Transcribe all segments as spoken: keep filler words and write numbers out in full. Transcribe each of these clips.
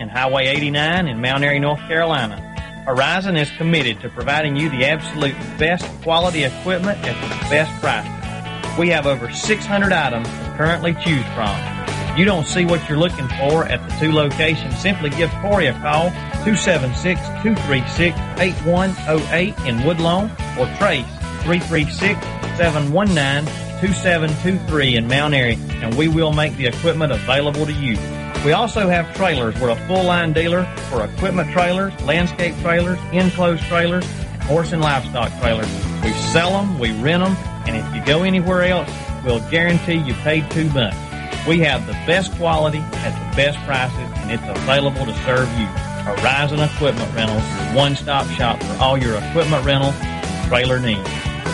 and Highway eighty-nine in Mount Airy, North Carolina. Horizon is committed to providing you the absolute best quality equipment at the best prices. We have over six hundred items to currently choose from. If you don't see what you're looking for at the two locations, simply give Corey a call, two seven six, two three six, eight one zero eight in Woodlawn, or Trace, three three six, seven one nine, two seven two three in Mount Airy, and we will make the equipment available to you. We also have trailers. We're a full-line dealer for equipment trailers, landscape trailers, enclosed trailers, and horse and livestock trailers. We sell them, we rent them, and if you go anywhere else, we'll guarantee you paid too much. We have the best quality at the best prices, and it's available to serve you. Horizon Equipment Rentals, your one-stop shop for all your equipment rental and trailer needs.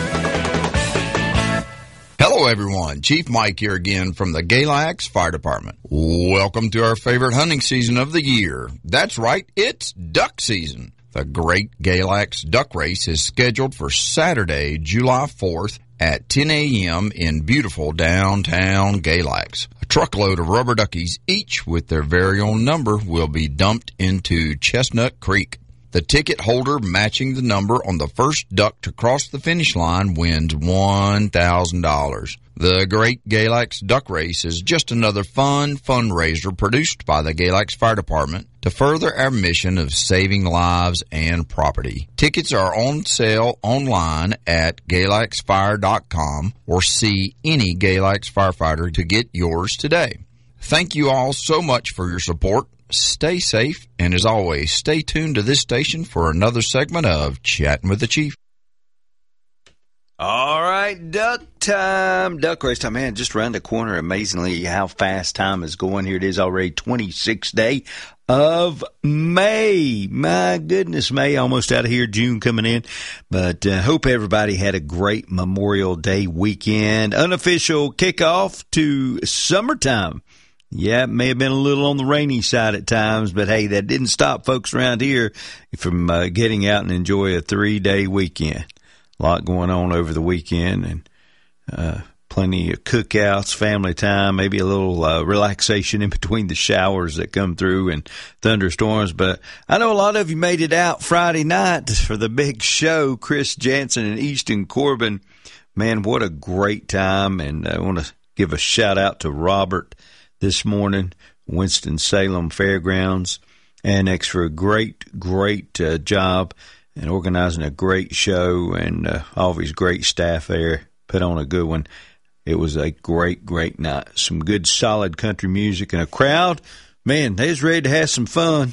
Hello, everyone. Chief Mike here again from the Galax Fire Department. Welcome to our favorite hunting season of the year. That's right, it's duck season. The Great Galax Duck Race is scheduled for Saturday, July fourth at ten a.m. in beautiful downtown Galax. A truckload of rubber duckies, each with their very own number, will be dumped into Chestnut Creek. The ticket holder matching the number on the first duck to cross the finish line wins one thousand dollars. The Great Galax Duck Race is just another fun fundraiser produced by the Galax Fire Department to further our mission of saving lives and property. Tickets are on sale online at galax fire dot com or see any Galax firefighter to get yours today. Thank you all so much for your support. Stay safe, and as always, stay tuned to this station for another segment of Chatting with the Chief. All right, duck time, duck race time. Man, just around the corner, amazingly how fast time is going here. It is already twenty-sixth day of May. My goodness, May almost out of here, June coming in. But uh, hope everybody had a great Memorial Day weekend. Unofficial kickoff to summertime. Yeah, it may have been a little on the rainy side at times, but hey, that didn't stop folks around here from uh, getting out and enjoy a three-day weekend. A lot going on over the weekend, and uh, plenty of cookouts, family time, maybe a little uh, relaxation in between the showers that come through and thunderstorms. But I know a lot of you made it out Friday night for the big show, Chris Jansen and Easton Corbin. Man, what a great time, and I want to give a shout-out to Robert this morning, Winston-Salem Fairgrounds, Annex, for a great, great uh, job and organizing a great show, and uh, all of his great staff there put on a good one. It was a great, great night. Some good, solid country music and a crowd. Man, they was ready to have some fun,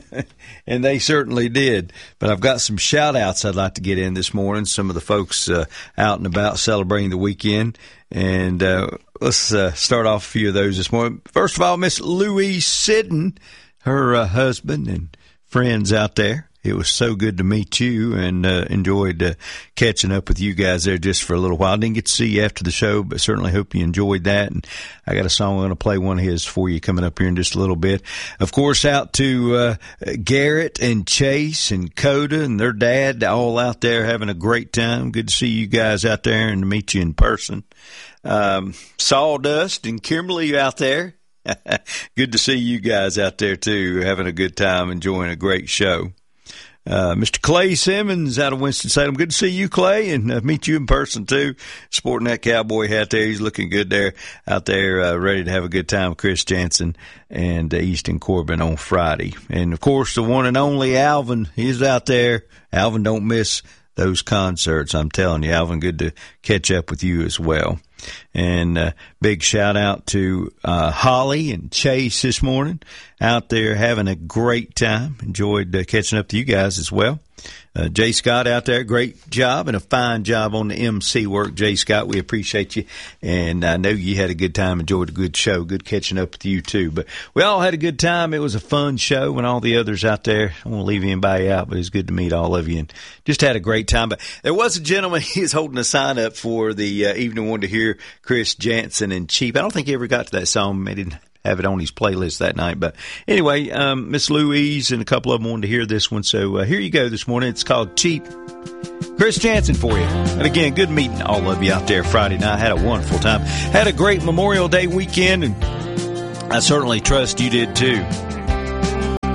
and they certainly did. But I've got some shout-outs I'd like to get in this morning, some of the folks uh, out and about celebrating the weekend. And uh, let's uh, start off a few of those this morning. First of all, Miss Louise Sidden, her uh, husband and friends out there. It was so good to meet you, and uh, enjoyed uh, catching up with you guys there just for a little while. I didn't get to see you after the show, but certainly hope you enjoyed that. And I got a song I'm going to play one of his for you coming up here in just a little bit. Of course, out to uh, Garrett and Chase and Coda and their dad, all out there having a great time. Good to see you guys out there and to meet you in person. Um, Sawdust and Kimberly out there. Good to see you guys out there, too, having a good time, enjoying a great show. Uh, Mister Clay Simmons out of Winston-Salem. Good to see you, Clay, and uh, meet you in person, too. Sporting that cowboy hat there. He's looking good there, out there, uh, ready to have a good time with Chris Jansen and uh, Easton Corbin on Friday. And, of course, the one and only Alvin, he's out there. Alvin, don't miss those concerts. I'm telling you, Alvin, good to catch up with you as well. And uh, big shout out to uh, Holly and Chase this morning, out there having a great time. Enjoyed uh, catching up to you guys as well. Uh, Jay Scott out there, great job and a fine job on the M C work. Jay Scott, we appreciate you, and I know you had a good time, enjoyed a good show, good catching up with you too. But we all had a good time. It was a fun show, and all the others out there, I won't leave anybody out, but it's good to meet all of you, and just had a great time. But there was a gentleman, he was holding a sign up for the uh, evening, wanted to hear Chris Jansen and Cheap. I don't think he ever got to that song. He didn't have it on his playlist that night. But anyway, um, Miss Louise and a couple of them wanted to hear this one. So uh, here you go this morning. It's called Cheap. Chris Jansen for you. And again, good meeting all of you out there Friday night. Had a wonderful time. Had a great Memorial Day weekend, and I certainly trust you did too.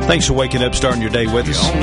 Thanks for waking up, starting your day with us.